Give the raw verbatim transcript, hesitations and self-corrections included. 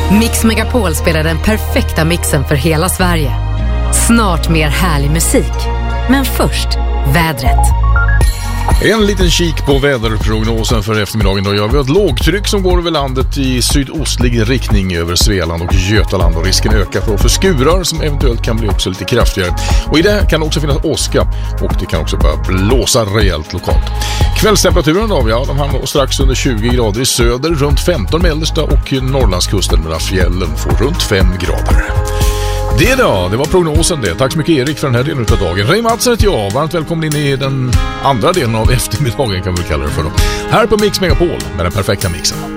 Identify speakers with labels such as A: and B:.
A: Mix Megapol spelar den perfekta mixen för hela Sverige. Snart mer härlig musik. Men först, vädret.
B: En liten kik på väderprognosen för eftermiddagen. Då gör vi ett lågtryck som går över landet i sydostlig riktning över Svealand och Götaland. Och risken ökar för, för skurar som eventuellt kan bli också lite kraftigare. Och i det kan också finnas åska och det kan också börja blåsa rejält lokalt. Kvällstemperaturen då, ja, de hamnar strax under tjugo grader i söder, runt femton mellersta och Norrlandskusten mellan fjällen får runt fem grader. Det då, det var prognosen det. Tack så mycket Erik för den här delen av dagen. Ray Mattsson heter jag. Varmt välkommen in i den andra delen av eftermiddagen kan vi kalla det för då. Här på Mix Megapol med den perfekta mixen.